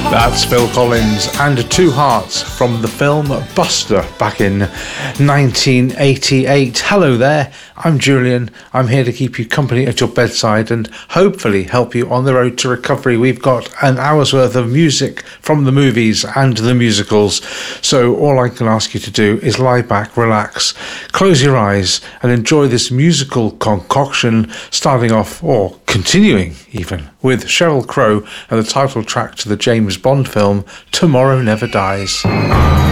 That's Phil Collins and Two Hearts from the film Buster back in 1988. Hello there, I'm Julian. I'm here to keep you company at your bedside and hopefully help you on the road to recovery. We've got an hour's worth of music from the movies and the musicals. So all I can ask you to do is lie back, relax, close your eyes and enjoy this musical concoction, starting off, or continuing even, with Sheryl Crow and the title track to the James Bond film Tomorrow Never Dies.